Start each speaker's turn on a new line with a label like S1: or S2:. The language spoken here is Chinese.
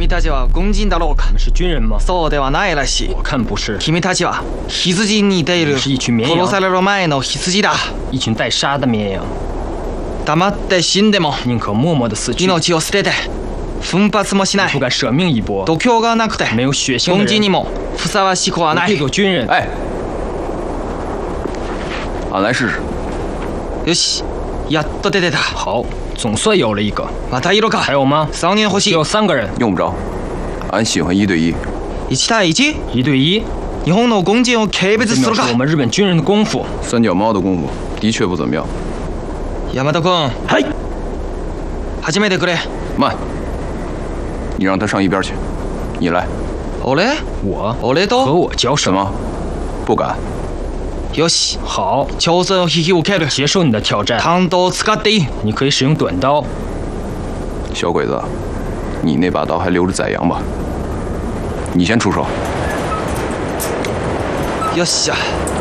S1: 君たちは軍人だろうか？
S2: 你们是军人吗？
S1: そうではないらしい。
S2: 我看不是，
S1: 君たちは羊に似ている。
S2: 是一群绵羊
S1: 殺される前の羊だ。
S2: 一群带杀的绵羊，
S1: 黙って死んでも
S2: 宁可默默的死去，
S1: 命を捨てて奮発もしない。
S2: 不敢舍命一搏。
S1: 度胸がなくて
S2: 没有血性的人，
S1: 軍人にもふさわしくはない。
S2: 配做军人。
S3: 哎，俺来试试。
S1: よし、やっと出てた。
S2: 好，总算有了一个。
S1: またいるか？
S2: 还有吗？
S1: 3人欲しい。
S2: 只有3个人，
S3: 用不着，俺喜欢1对1。
S1: 1対 1？
S2: 1对1。
S1: 日本の軍人を軽蔑するか？
S2: 这表示我们日本军人的功夫。
S3: 三脚猫的功夫的确不怎么样。
S1: 大和君，
S2: 嗨，
S1: 始めてくれ。
S3: 慢，你让他上一边去，你来。
S1: 俺？
S2: 和
S1: 俺と？
S2: 我交手。
S3: 什么？不敢。
S1: よし、
S2: 好，
S1: 挑戦を引き受ける。
S2: 接受你的挑战。
S1: 短刀を使っていい。
S2: 你可以使用短刀。
S3: 小鬼子，你那把刀还留着宰羊吧？你先出手。
S1: よっしゃ。